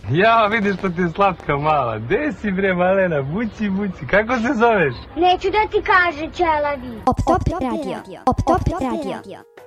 Ja, vidiš što ti je slatka mala. Gde si bre, malena? Buci, buci. Kako se zoveš? Neću da ti kaže, ćelavi. Op Top Radio.